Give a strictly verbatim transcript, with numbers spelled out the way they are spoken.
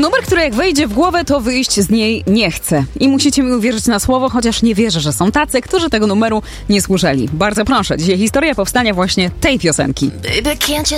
Numer, który jak wejdzie w głowę, to wyjść z niej nie chce. I musicie mi uwierzyć na słowo, chociaż nie wierzę, że są tacy, którzy tego numeru nie słyszeli. Bardzo proszę, dzisiaj historia powstania właśnie tej piosenki. Baby, can't you